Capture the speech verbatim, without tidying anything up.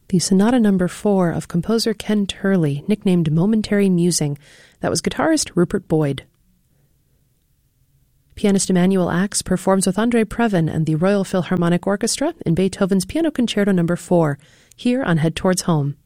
the Sonata Number four of composer Ken Turley, nicknamed Momentary Musing. That was guitarist Rupert Boyd. Pianist Emanuel Ax performs with Andrei Previn and the Royal Philharmonic Orchestra in Beethoven's Piano Concerto Number four, here on Head Towards Home.